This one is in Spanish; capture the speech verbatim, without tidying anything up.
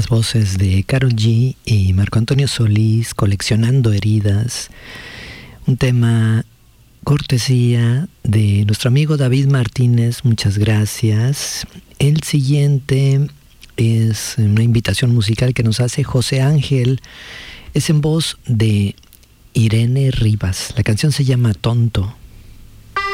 voces de Karol G y Marco Antonio Solís, Coleccionando Heridas, un tema cortesía de nuestro amigo David Martínez, muchas gracias. El siguiente es una invitación musical que nos hace José Ángel, es en voz de Irene Rivas, la canción se llama Tonto.